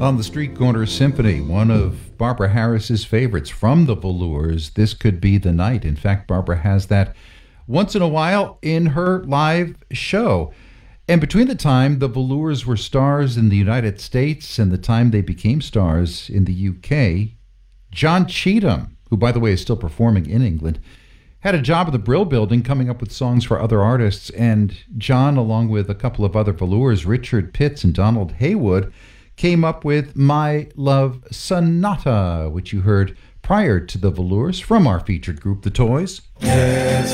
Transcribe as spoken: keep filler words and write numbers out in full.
On the Street Corner Symphony, one of Barbara Harris's favorites from the Velours, This Could Be the Night. In fact, Barbara has that once in a while in her live show. And between the time the Velours were stars in the United States and the time they became stars in the U K, John Cheetham, who by the way is still performing in England, had a job at the Brill Building coming up with songs for other artists. And John, along with a couple of other Velours, Richard Pitts and Donald Haywood, came up with My Love Sonata, which you heard prior to the Velours from our featured group, The Toys. Yes.